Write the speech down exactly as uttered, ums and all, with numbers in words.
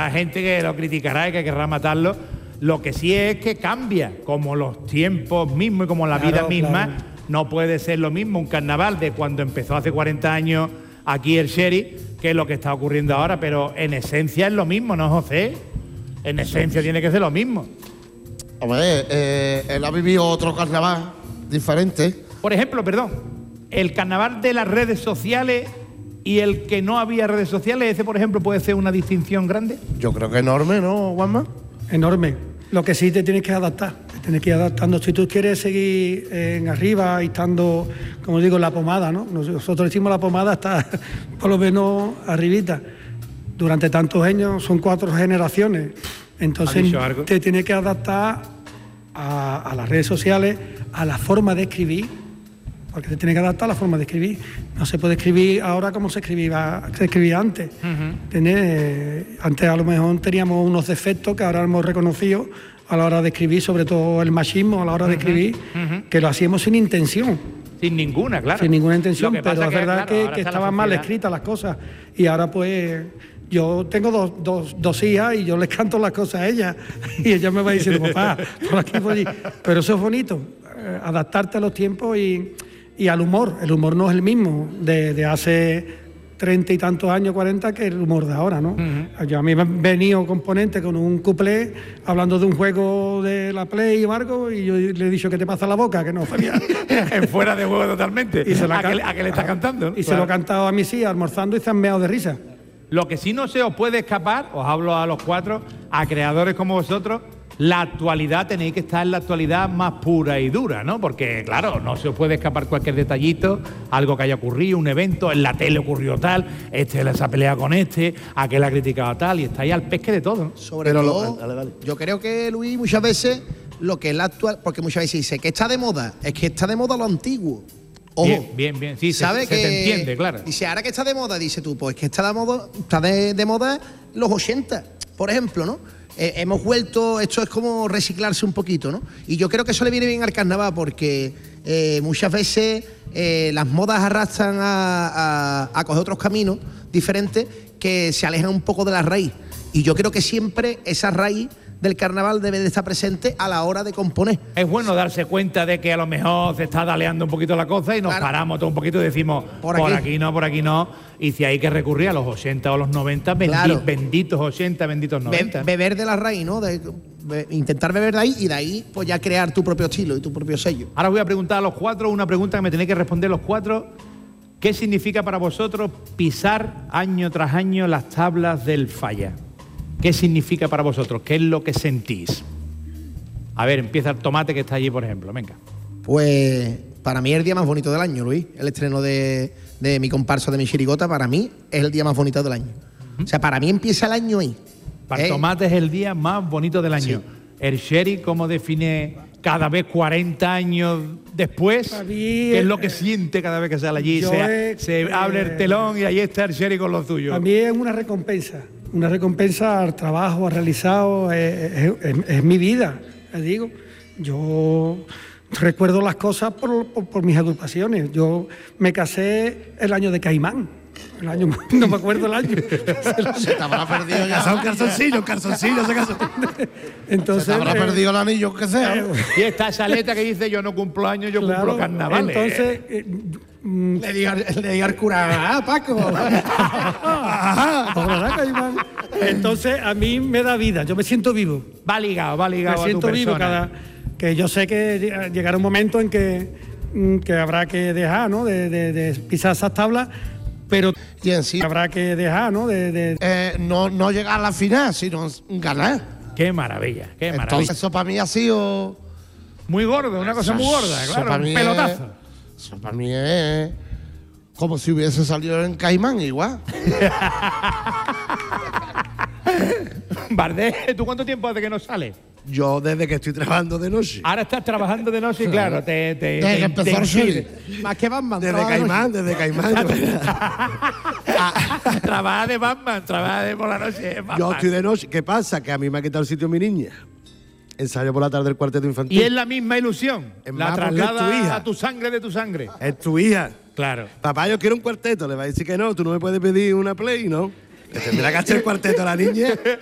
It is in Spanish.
habrá gente que lo criticará y que querrá matarlo. Lo que sí es que cambia, como los tiempos mismos y como la Claro, vida misma, claro. no puede ser lo mismo un carnaval de cuando empezó hace cuarenta años aquí el Sheriff que lo que está ocurriendo ahora, pero en esencia es lo mismo, ¿no, José? En esencia tiene que ser lo mismo. Hombre, eh, él ha vivido otro carnaval diferente. Por ejemplo, perdón, el carnaval de las redes sociales y el que no había redes sociales, ese, por ejemplo, puede ser una distinción grande. Yo creo que enorme, ¿no, Juanma? Enorme. Lo que sí te tienes que adaptar, te tienes que ir adaptando. Si tú quieres seguir en arriba y estando, como digo, la pomada, ¿no? Nosotros hicimos la pomada hasta por lo menos arribita. Durante tantos años, son cuatro generaciones. Entonces te tienes que adaptar a, a las redes sociales, a la forma de escribir, porque te tienes que adaptar a la forma de escribir. No se puede escribir ahora como se escribía, se escribía antes. Uh-huh. ¿Tienes? Antes a lo mejor teníamos unos defectos que ahora hemos reconocido a la hora de escribir, sobre todo el machismo a la hora de uh-huh. escribir, uh-huh. que lo hacíamos sin intención. Sin ninguna, claro. Sin ninguna intención, pero es que, verdad claro, que, que estaban mal escritas las cosas. Y ahora pues yo tengo dos, dos, dos hijas y yo les canto las cosas a ellas. Y ella me va diciendo, papá, por aquí, por allí. Pero eso es bonito, eh, adaptarte a los tiempos y... Y al humor, el humor no es el mismo de, de hace treinta y tantos años, cuarenta, que el humor de ahora, ¿no? Uh-huh. Yo, a mí me han venido componentes con un cuplé hablando de un juego de la Play y Marco, y yo le he dicho que te pasa la boca, que no sabía. Fuera de juego totalmente. Y se lo ¿A, que, ¿A que le está cantando? Y claro. Se lo he cantado a mis hijas almorzando y se han meado de risa. Lo que sí no se os puede escapar, os hablo a los cuatro, a creadores como vosotros, la actualidad, tenéis que estar en la actualidad más pura y dura, ¿no? Porque, claro, no se os puede escapar cualquier detallito, algo que haya ocurrido, un evento, en la tele ocurrió tal, este se ha peleado con este, aquel ha criticado tal, y estáis al pesque de todo, ¿no? Sobre Pero todo, lo, dale, dale. Yo creo que, Luis, muchas veces lo que es la actual, porque muchas veces dice que está de moda, es que está de moda lo antiguo. Ojo, bien, bien, bien. Sí, ¿sabe se, que, se te entiende, claro. Dice, ahora que está de moda, dice tú, pues que está de moda, está de, de moda los ochenta, por ejemplo, ¿no? Eh, hemos vuelto, esto es como reciclarse un poquito, ¿no? Y yo creo que eso le viene bien al carnaval porque eh, muchas veces eh, las modas arrastran a, a, a coger otros caminos diferentes que se alejan un poco de la raíz. Y yo creo que siempre esa raíz del carnaval debe de estar presente a la hora de componer. Es bueno darse cuenta de que a lo mejor se está daleando un poquito la cosa y nos claro. paramos todo un poquito y decimos, por aquí. por aquí no, por aquí no. Y si hay que recurrir a los ochenta o los noventa, bendi claro. benditos ochenta, benditos noventa. Be beber de la raíz, ¿no? De, be intentar beber de ahí y de ahí pues ya crear tu propio estilo y tu propio sello. Ahora voy a preguntar a los cuatro una pregunta que me tenéis que responder los cuatro. ¿Qué significa para vosotros pisar año tras año las tablas del Falla? ¿Qué significa para vosotros? ¿Qué es lo que sentís? A ver, empieza el Tomate que está allí, por ejemplo. Venga. Pues para mí es el día más bonito del año, Luis. El estreno de, de mi comparsa, de mi chirigota, para mí es el día más bonito del año. Uh-huh. O sea, para mí empieza el año ahí. Para el ¿Eh? Tomate es el día más bonito del año. Sí. El Sheriff, ¿cómo define cada vez cuarenta años después? Mí, ¿Qué es lo que siente cada vez que sale allí? Se, es, se eh, abre el telón y ahí está el Sheriff con lo suyo. A mí es una recompensa. Una recompensa al trabajo realizado, es, es, es, es mi vida, les digo. Yo recuerdo las cosas por, por, por mis agrupaciones. Yo me casé el año de Caimán. El año, no me acuerdo el año. Se te habrá perdido ya. Un calzoncillo, un calzoncillo, se casó. Entonces, se te habrá eh, perdido el anillo, que sea. Eh, y esta saleta que dice yo no cumplo años, yo claro, cumplo carnavales. Entonces, eh, mm, le diga le diga al cura, ah, Paco. Entonces, a mí me da vida, yo me siento vivo. Va ligado, va ligado. Me siento a tu vivo persona. cada. Que yo sé que llegará un momento en que, que habrá que dejar, ¿no? De, de, de pisar esas tablas. Pero y en sí, habrá que dejar, ¿no? De, de... Eh, no, no llegar a la final, sino ganar. Qué maravilla, qué maravilla. Entonces eso para mí ha sido... Muy gordo, una cosa muy gorda, claro, un pelotazo. Es, eso para mí es como si hubiese salido en Caimán, igual. Bardé, ¿tú cuánto tiempo hace que no sales? Yo desde que estoy trabajando de noche. Ahora estás trabajando de noche y claro, te... te desde que empezó el Sheriff. Más que Batman. Desde Caimán, desde Caimán. Trabaja de Batman, trabaja de por la noche. Batman. Yo estoy de noche. ¿Qué pasa? Que a mí me ha quitado el sitio mi niña. Ensayo por la tarde el cuarteto infantil. Y es la misma ilusión. Es la traslada tu hija. A tu sangre de tu sangre. Es tu hija. Claro. Papá, yo quiero un cuarteto. Le va a decir que no, tú no me puedes pedir una play, ¿no? Que tendrá que hacer el cuarteto a la niña.